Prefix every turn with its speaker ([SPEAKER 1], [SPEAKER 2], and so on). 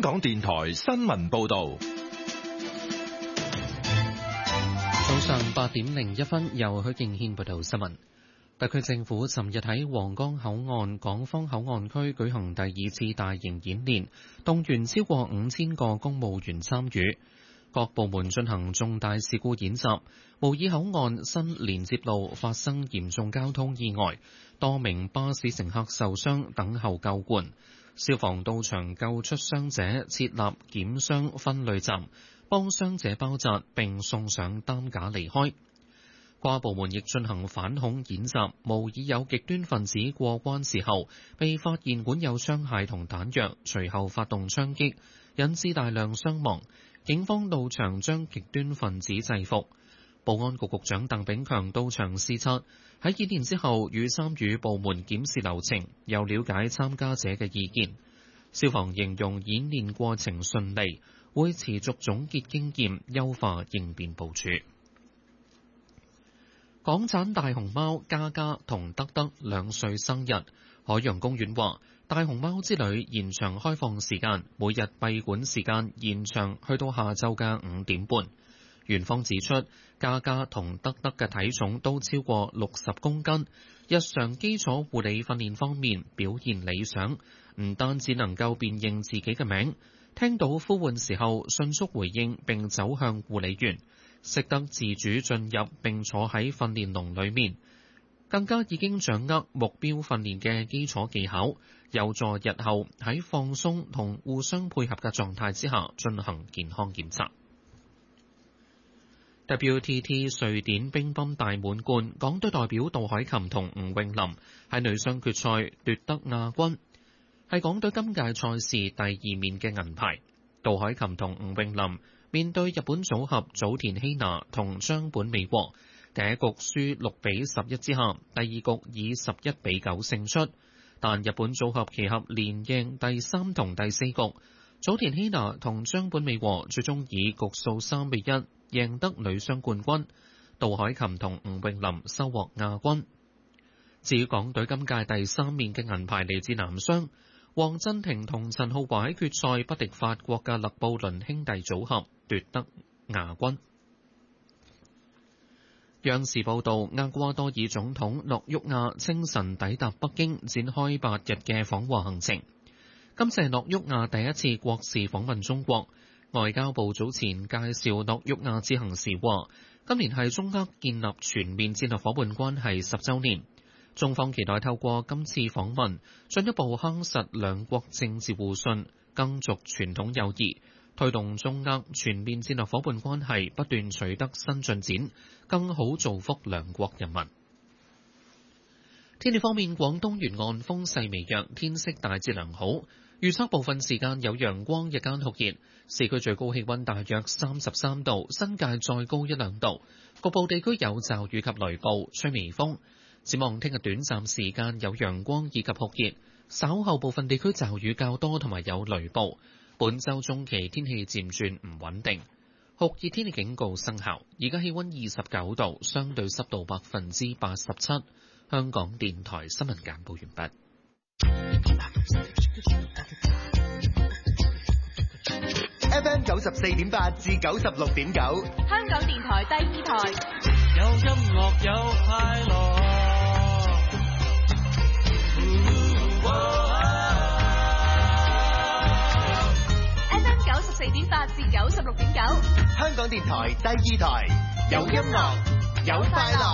[SPEAKER 1] 港電台新聞報道。
[SPEAKER 2] 早上8點01分，由許敬軒報道新聞。特區政府尋日喺皇崗口岸港方口岸區舉行第2次大型演練，動員超過5000個公務員參與。各部門進行重大事故演習，模擬口岸新連接路發生嚴重交通意外，多名巴士乘客受傷，等候救援。消防到場救出傷者，設立檢傷分類站，幫傷者包紮並送上擔架離開。跨部門亦進行反恐演習，模擬有極端分子過關時候被發現管有槍械同彈藥，隨後發動槍擊，引致大量傷亡。警方到場將極端分子制服。保安局局長鄧炳強到場視察，喺演練之後與參與部門檢視流程，又了解參加者嘅意見。消防形容演練過程順利，會持續總結經驗，優化應變部署。港產大熊貓嘉嘉同德德2歲生日，海洋公園話大熊貓之旅延長開放時間，每日閉館時間延長去到下晝嘅5點半。園方指出，嘉嘉同德德嘅體重都超過60公斤，日常基礎護理訓練方面表現理想，唔單止能夠辨認自己嘅名，聽到呼喚時候迅速回應並走向護理員，識得自主進入並坐喺訓練籠裡面，更加已經掌握目標訓練嘅基礎技巧，有助日後喺放鬆同互相配合嘅狀態之下進行健康檢查。WTT 瑞典乒乓大滿貫，港隊代表杜凱琹同吳詠琳喺女雙決賽奪得亞軍，係港隊今屆賽事第2面嘅銀牌。杜凱琹同吳詠琳面對日本組合早田希娜同張本美和，第一局輸6-11之下，第二局以11-9勝出，但日本組合其後連贏第3同第4局，早田希娜同張本美和最終以局數3-1贏得女雙冠軍，杜凱琹同吳詠琳收穫亞軍。至於港隊今屆第3面嘅銀牌嚟自男雙，黃鎮廷同陳浩華喺決賽不敵法國嘅勒布倫兄弟組合，奪得亞軍。央視報道，厄瓜多爾總統諾沃亞清晨抵達北京，展開8日嘅訪華行程。今次係諾沃亞第一次國事訪問中國。外交部早前介紹諾沃亞之行時話，今年係中厄建立全面戰略夥伴關係10週年，中方期待透過今次訪問，進一步夯實兩國政治互信，更續傳統友誼，推動中厄全面戰略夥伴關係不斷取得新進展，更好造福兩國人民。天氣方面，廣東沿岸風勢微弱，天色大致良好。預測部分時間有陽光，日間酷熱，市區最高氣溫大約33度，新界再高1-2度，局部地區有驟雨及雷暴，吹微風。展望聽日短暫時間有陽光以及酷熱，稍後部分地區驟雨較多同埋有雷暴。本週中期天氣漸轉唔穩定，酷熱天氣警告生效。而家氣溫29度，相對濕度87%。香港電台新聞簡報完畢。
[SPEAKER 3] FM 94.8至96.9，
[SPEAKER 4] 香港電台第2台。
[SPEAKER 5] 有音樂有快樂。
[SPEAKER 4] FM 94.8至96.9，
[SPEAKER 3] 香港電台第2台，有音樂有快樂。